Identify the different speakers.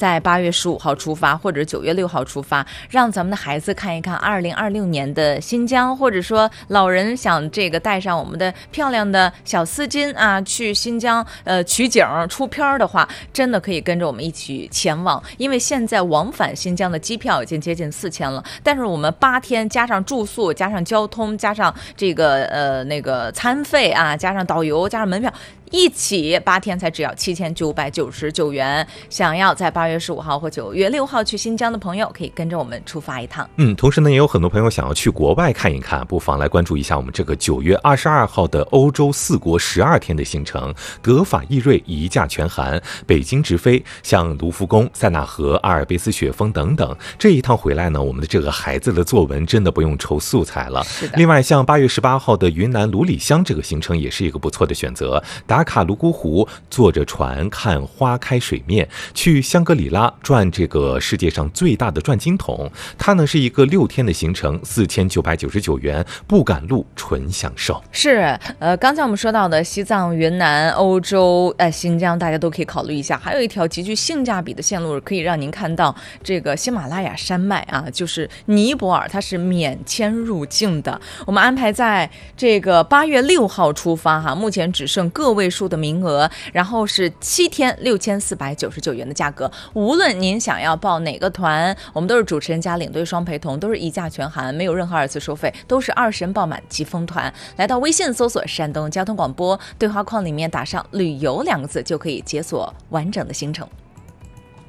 Speaker 1: 在8月15号出发，或者9月6号出发，让咱们的孩子看一看2026年的新疆，或者说老人想这个带上我们的漂亮的小丝巾啊，去新疆取景出片的话，真的可以跟着我们一起前往。因为现在往返新疆的机票已经接近4000了，但是我们8天加上住宿，加上交通，加上这个那个餐费啊，加上导游，加上门票，一起8天才只要7999元。想要在8月15号或9月6号去新疆的朋友，可以跟着我们出发一趟。
Speaker 2: 同时呢，也有很多朋友想要去国外看一看，不妨来关注一下我们这个9月22号的欧洲4国12天的行程。德法意瑞一价全含，北京直飞，像卢浮宫、塞纳河、阿尔卑斯雪峰等等。这一趟回来呢，我们的这个孩子的作文真的不用愁素材了。另外，像8月18号的云南卢里乡这个行程也是一个不错的选择。打卡泸沽湖，坐着船看花开水面，去香格里拉转这个世界上最大的转经筒。它呢是一个6天的行程，4999元，不赶路，纯享受。
Speaker 1: 是，刚才我们说到的西藏、云南、欧洲、新疆，大家都可以考虑一下。还有一条极具性价比的线路，可以让您看到这个喜马拉雅山脉啊，就是尼泊尔，它是免签入境的。我们安排在这个8月6号出发哈，目前只剩个位数的名额，然后是7天6499元的价格。无论您想要报哪个团，我们都是主持人加领队双陪同，都是一价全含，没有任何2次收费，都是20人报满即封团。来到微信搜索山东交通广播，对话框里面打上旅游2个字，就可以解锁完整的行程。